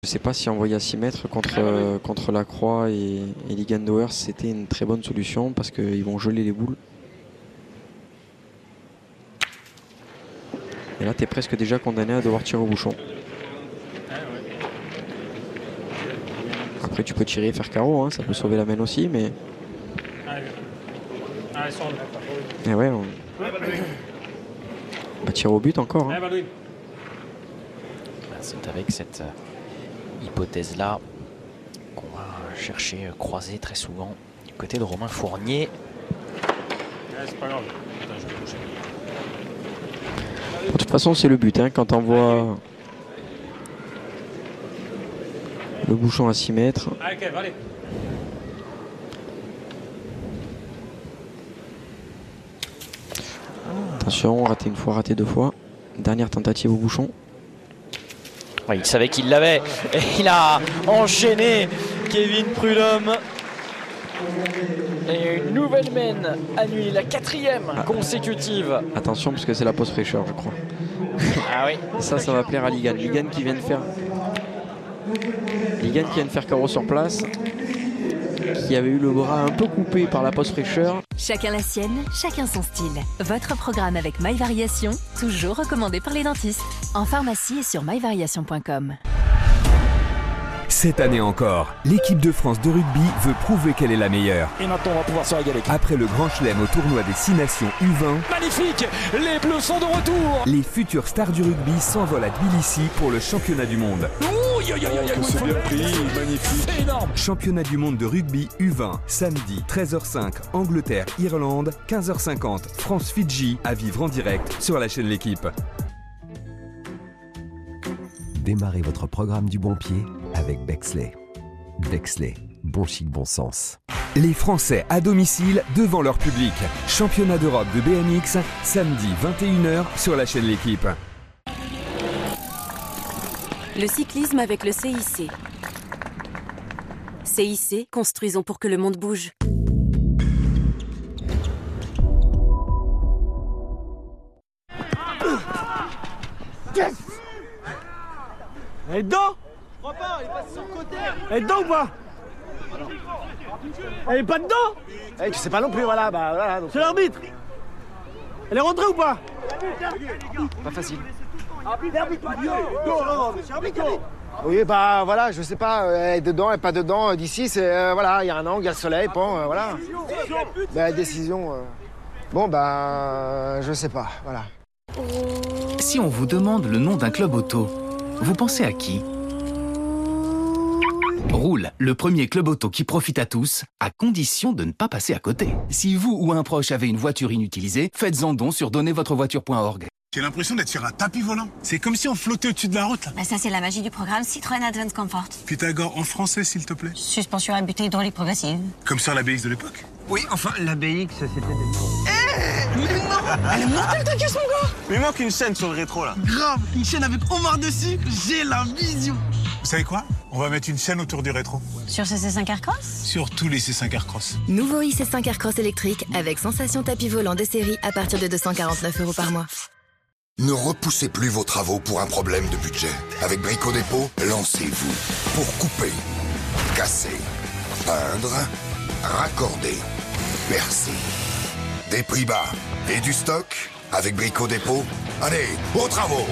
Je ne sais pas si envoyer à 6 mètres contre la Croix et Ligandauer, c'était une très bonne solution parce qu'ils vont geler les boules. Et là, tu es presque déjà condamné à devoir tirer au bouchon. Après, tu peux tirer et faire carreau, hein, ça peut sauver la main aussi, mais... Et ouais, on va tirer au but encore. Hein. C'est avec cette hypothèse-là qu'on va chercher croiser très souvent du côté de Romain Fournier. C'est pas grave. De toute façon, c'est le but. Hein, quand on voit le bouchon à 6 mètres. Allez. Attention, raté une fois, raté deux fois. Dernière tentative au bouchon. Ouais, il savait qu'il l'avait et il a enchaîné Kevin Prudhomme. Et une nouvelle mène annulée, la 4e consécutive. Attention parce que c'est la pause fraîcheur, je crois. Ah oui. Ça va plaire à Ligan. Ligan qui vient de faire carreau sur place, qui avait eu le bras un peu coupé par la pause fraîcheur. Chacun la sienne, chacun son style. Votre programme avec My Variation, toujours recommandé par les dentistes. En pharmacie et sur myvariation.com. Cette année encore, l'équipe de France de rugby veut prouver qu'elle est la meilleure. Et maintenant, on va pouvoir se régaler. Après le Grand Chelem au tournoi des 6 nations U20, Magnifique! Les Bleus sont de retour! les futures stars du rugby s'envolent à Tbilissi pour le championnat du monde. C'est bien pris, magnifique. C'est énorme! Championnat du monde de rugby U20, samedi 13h05, Angleterre-Irlande, 15h50, France-Fidji, à vivre en direct sur la chaîne L'Équipe. Démarrez votre programme du bon pied avec Bexley. Bexley, bon chic, bon sens. Les Français à domicile devant leur public. Championnat d'Europe de BMX, samedi 21h sur la chaîne L'Équipe. Le cyclisme avec le CIC. CIC, construisons pour que le monde bouge. Yes! Elle est dedans? Je crois pas, elle est passée sur le côté. Elle est dedans ou pas? Elle est pas dedans? Tu sais pas non plus, voilà, bah voilà. C'est l'arbitre. Elle est rentrée ou pas? Pas facile. Oui, bah voilà, je sais pas, elle est dedans, elle est pas dedans. D'ici, c'est voilà, il y a un angle, il y a le soleil, bon, voilà. Bah, décision. Bon, bah, je sais pas, voilà. Si on vous demande le nom d'un club auto, vous pensez à qui? Roule, le premier club auto qui profite à tous, à condition de ne pas passer à côté. Si vous ou un proche avez une voiture inutilisée, faites-en don sur donnezvotrevoiture.org. J'ai l'impression d'être sur un tapis volant. C'est comme si on flottait au-dessus de la route. Là. Bah ça, c'est la magie du programme Citroën Advance Comfort. Pythagore en français, s'il te plaît. Suspension à butée hydraulique progressive. Comme sur la BX de l'époque. Oui, enfin, la BX, c'était des... Mais non! Elle est mortelle ta caisse, mon gars! Mais il manque une chaîne sur le rétro, là. Grave! Une chaîne avec Omar dessus, j'ai la vision! Vous savez quoi? On va mettre une chaîne autour du rétro. Sur ce C5 Aircross? Sur tous les C5 Aircross. Nouveau IC5 Aircross électrique avec sensation tapis volant de série à partir de 249 € par mois. Ne repoussez plus vos travaux pour un problème de budget. Avec Brico Dépôt, lancez-vous pour couper, casser, peindre, raccorder, percer. Des prix bas et du stock avec Brico Dépôt. Allez, aux travaux!